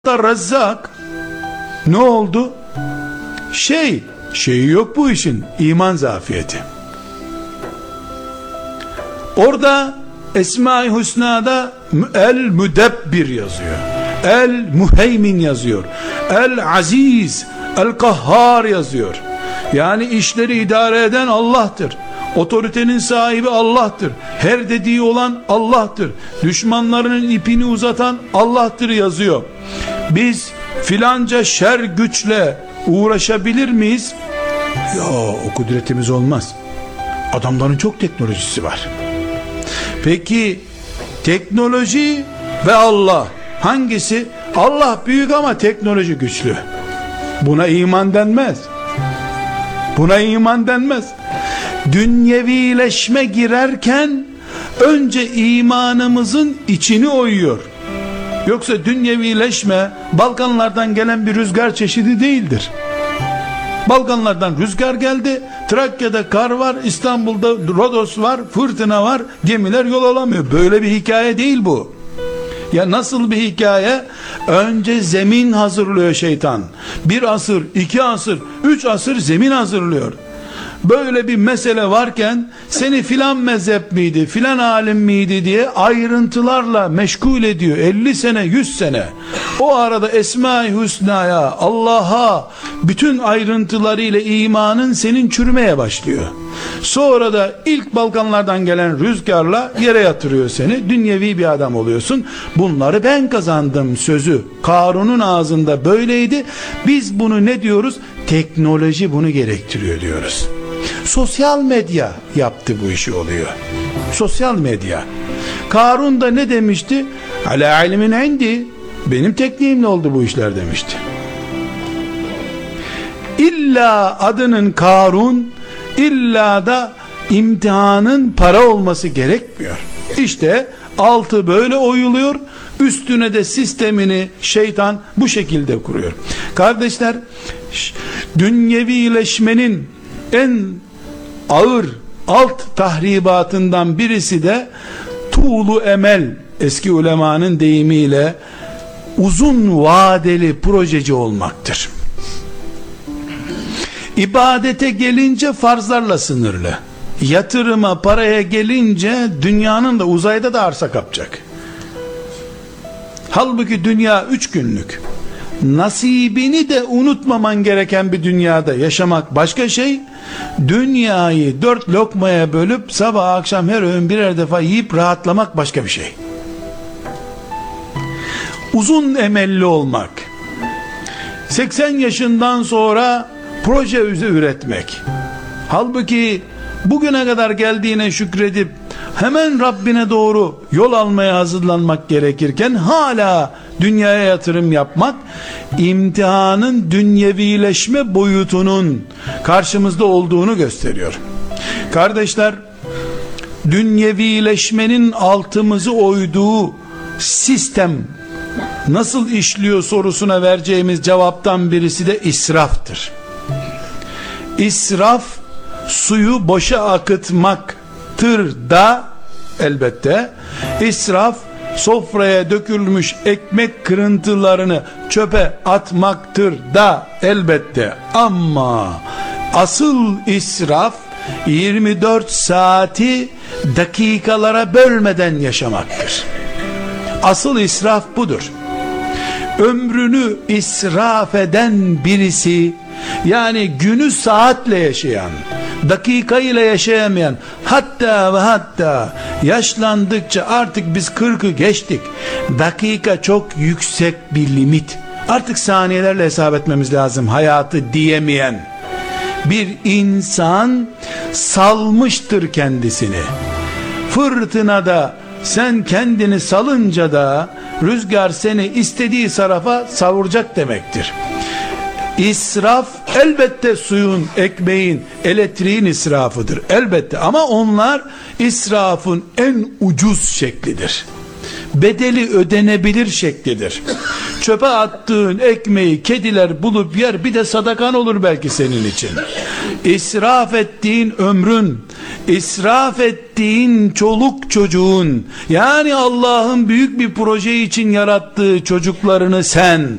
Rezzak ne oldu? Şeyi yok bu işin, iman zafiyeti. Orada Esma-i Hüsna'da El Müdebbir yazıyor, El Muheymin yazıyor, El Aziz, El Kahhar yazıyor. Yani işleri idare eden Allah'tır. Otoritenin sahibi Allah'tır. Her dediği olan Allah'tır. Düşmanlarının ipini uzatan Allah'tır yazıyor. Biz filanca şer güçle uğraşabilir miyiz? Ya o kudretimiz olmaz. Adamların çok teknolojisi var. Peki teknoloji ve Allah hangisi? Allah büyük ama teknoloji güçlü. Buna iman denmez. Buna iman denmez. Dünyevileşme girerken önce imanımızın içini oyuyor. Yoksa dünyevileşme Balkanlardan gelen bir rüzgar çeşidi değildir. Balkanlardan rüzgar geldi, Trakya'da kar var, İstanbul'da Rodos var, fırtına var, gemiler yol alamıyor. Böyle bir hikaye değil bu. Ya nasıl bir hikaye? Önce zemin hazırlıyor şeytan. 1 asır, 2 asır, 3 asır zemin hazırlıyor. Böyle bir mesele varken seni filan mezhep miydi, filan alim miydi diye ayrıntılarla meşgul ediyor. 50 sene, 100 sene. O arada Esma-i Hüsna'ya, Allah'a bütün ayrıntılarıyla imanın senin çürümeye başlıyor. Sonra da ilk Balkanlardan gelen rüzgarla yere yatırıyor seni. Dünyevi bir adam oluyorsun. Bunları ben kazandım sözü Karun'un ağzında böyleydi. Biz bunu ne diyoruz? Teknoloji bunu gerektiriyor diyoruz. Sosyal medya yaptı bu işi oluyor. Sosyal medya. Karun da ne demişti? Ala ilmin indi. Benim tekniğimle oldu bu işler demişti. İlla adının Karun, illa da imtihanın para olması gerekmiyor. İşte altı böyle oyuluyor, üstüne de sistemini şeytan bu şekilde kuruyor. Kardeşler, dünyevileşmenin en ağır alt tahribatından birisi de tuğlu emel, eski ulemanın deyimiyle uzun vadeli projeci olmaktır. İbadete gelince farzlarla sınırlı. Yatırıma, paraya gelince dünyanın da uzayda da arsa kapacak. Halbuki dünya 3 günlük. Nasibini de unutmaman gereken bir dünyada yaşamak başka şey. Dünyayı 4 lokmaya bölüp sabah akşam her öğün birer defa yiyip rahatlamak başka bir şey. Uzun emelli olmak, 80 yaşından sonra proje üretmek. Halbuki bugüne kadar geldiğine şükredip hemen Rabbine doğru yol almaya hazırlanmak gerekirken hala dünyaya yatırım yapmak, imtihanın dünyevileşme boyutunun karşımızda olduğunu gösteriyor. Kardeşler, dünyevileşmenin altımızı oyduğu sistem nasıl işliyor sorusuna vereceğimiz cevaptan birisi de israftır. İsraf suyu boşa akıtmaktır da elbette. İsraf sofraya dökülmüş ekmek kırıntılarını çöpe atmaktır da elbette. Ama asıl israf 24 saati dakikalara bölmeden yaşamaktır. Asıl israf budur. Ömrünü israf eden birisi, yani günü saatle yaşayan, dakikayla yaşayamayan, hatta ve hatta yaşlandıkça artık biz 40'ı geçtik, dakika çok yüksek bir limit, artık saniyelerle hesap etmemiz lazım hayatı diyemeyen bir insan salmıştır kendisini. Fırtınada sen kendini salınca da rüzgar seni istediği tarafa savuracak demektir. İsraf elbette suyun, ekmeğin, elektriğin israfıdır elbette, ama onlar israfın en ucuz şeklidir. Bedeli ödenebilir şeklidir. Çöpe attığın ekmeği kediler bulup yer, bir de sadakan olur belki senin için. İsraf ettiğin ömrün, israf ettiğin çoluk çocuğun, yani Allah'ın büyük bir proje için yarattığı çocuklarını sen